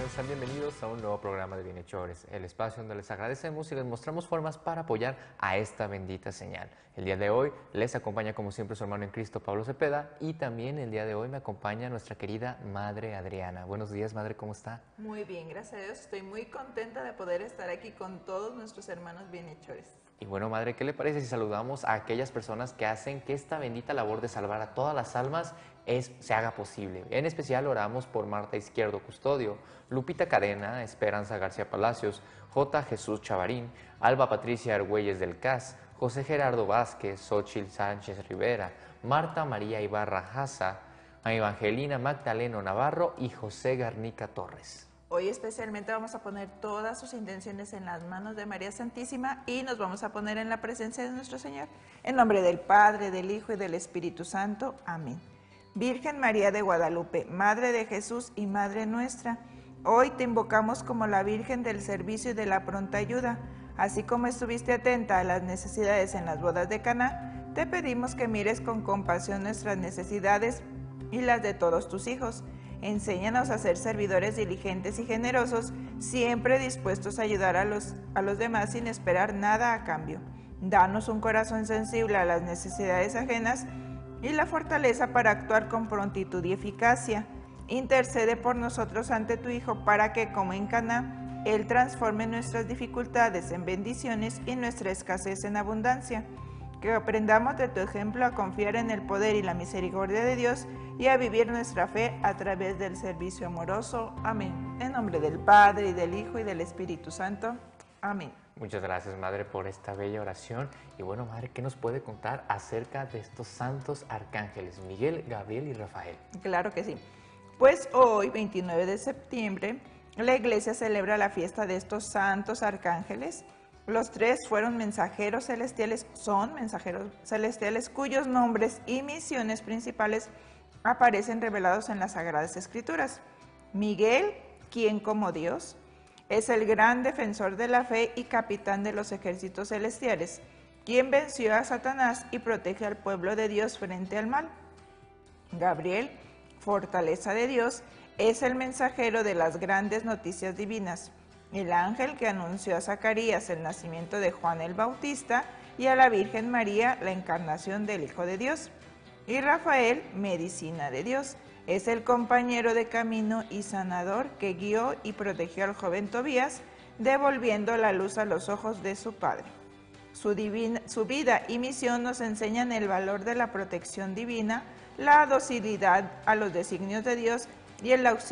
sean bienvenidos a un nuevo programa de Bienhechores, el espacio donde les agradecemos y les mostramos formas para apoyar a esta bendita señal. El día de hoy les acompaña como siempre su hermano en Cristo, Pablo Cepeda, y también el día de hoy me acompaña nuestra querida Madre Adriana. Buenos días, Madre, ¿cómo está? Muy bien, gracias a Dios. Estoy muy contenta de poder estar aquí con todos nuestros hermanos bienhechores. Y bueno, Madre, ¿qué le parece si saludamos a aquellas personas que hacen que esta bendita labor de salvar a todas las almas se haga posible? En especial oramos por Marta Izquierdo Custodio, Lupita Cadena, Esperanza García Palacios, J. Jesús Chavarín, Alba Patricia Argüelles del CAS, José Gerardo Vázquez, Xochitl Sánchez Rivera, Marta María Ibarra Jaza, a Evangelina Magdaleno Navarro y José Garnica Torres. Hoy especialmente vamos a poner todas sus intenciones en las manos de María Santísima y nos vamos a poner en la presencia de nuestro Señor. En nombre del Padre, del Hijo y del Espíritu Santo. Amén. Virgen María de Guadalupe, Madre de Jesús y Madre nuestra, hoy te invocamos como la Virgen del servicio y de la pronta ayuda. Así como estuviste atenta a las necesidades en las bodas de Caná, te pedimos que mires con compasión nuestras necesidades y las de todos tus hijos. Enséñanos a ser servidores diligentes y generosos, siempre dispuestos a ayudar a los demás sin esperar nada a cambio. Danos un corazón sensible a las necesidades ajenas y la fortaleza para actuar con prontitud y eficacia. Intercede por nosotros ante tu Hijo para que, como en Caná, Él transforme nuestras dificultades en bendiciones y nuestra escasez en abundancia. Que aprendamos de tu ejemplo a confiar en el poder y la misericordia de Dios y a vivir nuestra fe a través del servicio amoroso. Amén. En nombre del Padre, y del Hijo, y del Espíritu Santo. Amén. Muchas gracias, Madre, por esta bella oración. Y bueno, Madre, ¿qué nos puede contar acerca de estos santos arcángeles, Miguel, Gabriel y Rafael? Claro que sí. Pues hoy, 29 de septiembre, la Iglesia celebra la fiesta de estos santos arcángeles. Los tres fueron mensajeros celestiales, son mensajeros celestiales cuyos nombres y misiones principales aparecen revelados en las Sagradas Escrituras. Miguel, quien como Dios, es el gran defensor de la fe y capitán de los ejércitos celestiales, quien venció a Satanás y protege al pueblo de Dios frente al mal. Gabriel, fortaleza de Dios, es el mensajero de las grandes noticias divinas, el ángel que anunció a Zacarías el nacimiento de Juan el Bautista y a la Virgen María la encarnación del Hijo de Dios. Y Rafael, medicina de Dios, es el compañero de camino y sanador que guió y protegió al joven Tobías, devolviendo la luz a los ojos de su padre. Su vida y misión nos enseñan el valor de la protección divina, la docilidad a los designios de Dios y el auxilio